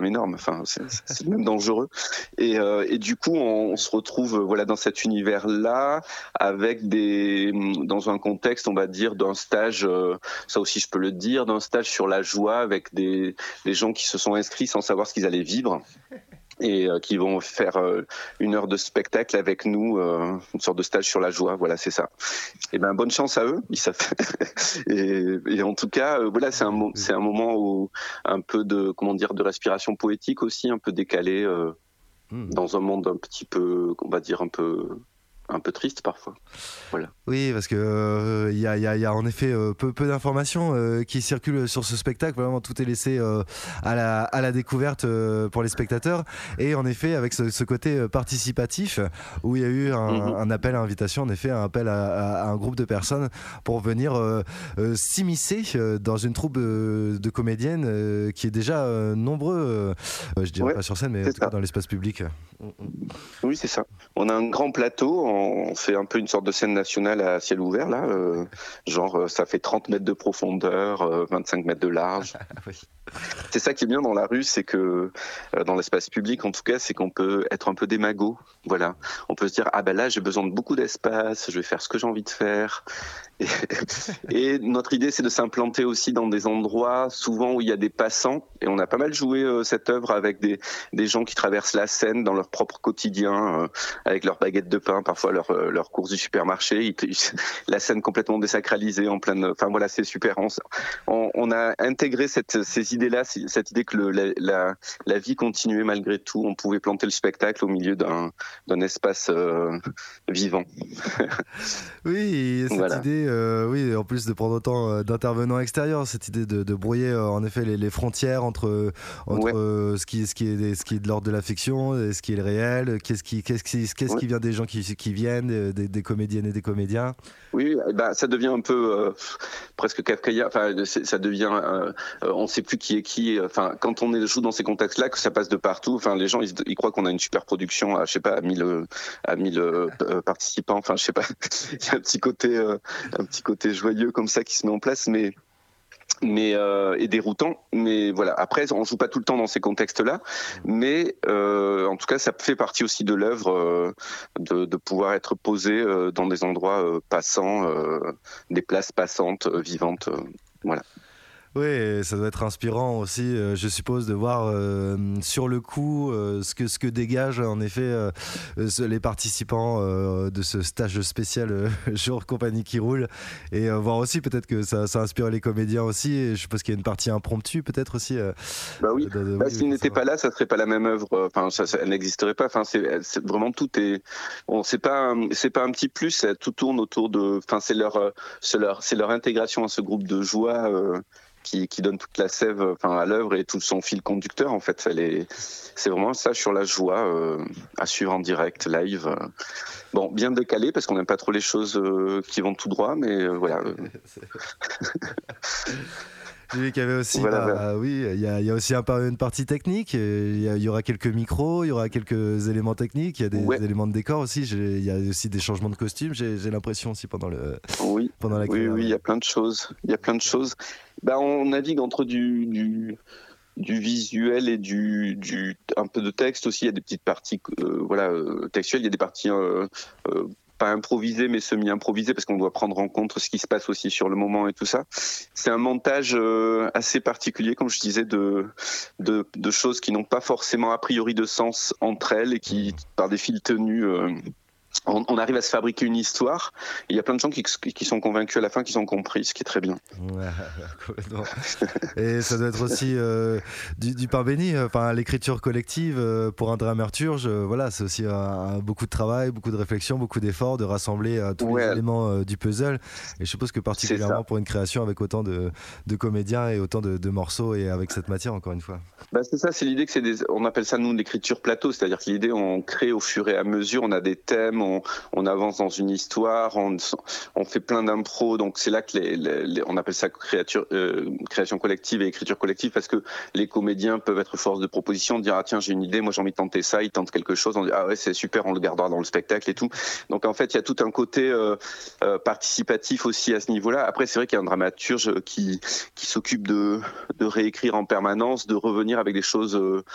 énorme. Enfin, c'est même dangereux. Et du coup, on se retrouve voilà dans cet univers-là, avec dans un contexte, on va dire, d'un stage. Ça aussi, je peux le dire, d'un stage sur la joie avec des gens qui se sont inscrits sans savoir ce qu'ils allaient vivre et qui vont faire 1 heure de spectacle avec nous, une sorte de stage sur la joie. Voilà, c'est ça. Et ben bonne chance à eux. Ils savent. Et en tout cas, voilà, c'est un moment où un peu de de respiration poétique aussi, un peu décalé dans un monde un petit peu, on va dire un peu triste parfois. Voilà. Oui, parce que y a en effet peu d'informations qui circulent sur ce spectacle. Vraiment, tout est laissé à la découverte pour les spectateurs. Et en effet, avec ce côté participatif, où il y a eu un appel à invitation, en effet, un appel à un groupe de personnes pour venir s'immiscer dans une troupe de comédiennes qui est déjà nombreux, je dirais pas sur scène, mais en tout cas dans l'espace public. Oui, c'est ça. On a un grand plateau, on fait un peu une sorte de scène nationale à ciel ouvert, là. Ça fait 30 mètres de profondeur, 25 mètres de large. Oui. C'est ça qui est bien dans la rue, c'est que dans l'espace public, en tout cas, c'est qu'on peut être un peu démago. Voilà. On peut se dire, ah ben là, j'ai besoin de beaucoup d'espace, je vais faire ce que j'ai envie de faire. Et, et notre idée, c'est de s'implanter aussi dans des endroits souvent où il y a des passants. Et on a pas mal joué cette œuvre avec des gens qui traversent la Seine dans leur propre quotidien, avec leurs baguettes de pain, parfois leur course du supermarché. La Seine complètement désacralisée en pleine. Enfin voilà, c'est super. On a intégré ces idées-là, cette idée que la vie continuait malgré tout. On pouvait planter le spectacle au milieu d'un espace vivant. Oui, et cette Voilà. idée, oui, en plus de prendre autant d'intervenants extérieurs, cette idée de brouiller en effet les frontières entre Ouais. ce qui est de l'ordre de la fiction et ce qui est le réel, qu'est-ce qui vient des gens qui viennent, des comédiennes et des comédiens. Oui, bah, ça devient un peu presque kafkaïen. Enfin, ça devient, on ne sait plus qui est qui. Enfin, quand on joue dans ces contextes-là, que ça passe de partout. Enfin, les gens, ils croient qu'on a une super production à, je sais pas, à 1000 participants. Enfin, je sais pas. Il y a un petit côté joyeux comme ça qui se met en place, mais et déroutant. Mais voilà. Après, on joue pas tout le temps dans ces contextes-là, mais en tout cas, ça fait partie aussi de l'œuvre de pouvoir être posé dans des endroits passants, des places passantes, vivantes. Voilà. Oui, et ça doit être inspirant aussi, je suppose, de voir sur le coup ce que dégagent en effet les participants de ce stage spécial jour compagnie qui roule, et voir aussi peut-être que ça inspire les comédiens aussi. Et je suppose qu'il y a une partie impromptue peut-être aussi. Bah oui. Oui, S'il n'était pas là, ça serait pas la même œuvre. Enfin, elle n'existerait pas. Enfin, c'est vraiment tout est. C'est pas un petit plus. Tout tourne autour de. Enfin, c'est leur intégration à ce groupe de joie. Qui donne toute la sève à l'œuvre et tout son fil conducteur en fait. C'est vraiment ça sur la joie à suivre en direct, live. Bon, bien décalé parce qu'on n'aime pas trop les choses qui vont tout droit, mais voilà. J'ai vu qu'il y avait aussi, Voilà. oui, il y a aussi une partie technique. Il y aura quelques micros, il y aura quelques éléments techniques, il y a des Ouais. éléments de décor aussi. Il y a aussi des changements de costumes. J'ai l'impression aussi pendant Oui. la Oui, il y a plein de choses. Il y a plein de choses. Ben, on navigue entre du visuel et un peu de texte aussi. Il y a des petites parties textuelles. Il y a des parties pas improvisées mais semi-improvisées parce qu'on doit prendre en compte ce qui se passe aussi sur le moment et tout ça. C'est un montage assez particulier, comme je disais, de choses qui n'ont pas forcément a priori de sens entre elles et qui, par des fils tenus, on arrive à se fabriquer une histoire. Et il y a plein de gens qui sont convaincus à la fin, qui ont compris, ce qui est très bien. Ouais, complètement. Et ça doit être aussi du pain béni. Enfin, l'écriture collective pour un dramaturge, voilà, c'est aussi beaucoup de travail, beaucoup de réflexion, beaucoup d'efforts, de rassembler tous les Ouais, éléments du puzzle. Et je suppose que c'est ça. particulièrement pour une création avec autant de comédiens et autant de morceaux et avec cette matière, encore une fois. Bah c'est ça, c'est l'idée que on appelle ça nous l'écriture plateau, c'est-à-dire que l'idée on crée au fur et à mesure, on a des thèmes, on avance dans une histoire, on fait plein d'impro, donc c'est là que on appelle ça création collective et écriture collective parce que les comédiens peuvent être force de proposition, dire ah tiens j'ai une idée, moi j'ai envie de tenter ça, ils tentent quelque chose, on dit ah ouais c'est super, on le gardera dans le spectacle et tout. Donc en fait il y a tout un côté participatif aussi à ce niveau-là. Après c'est vrai qu'il y a un dramaturge qui s'occupe de réécrire en permanence, de revenir avec des choses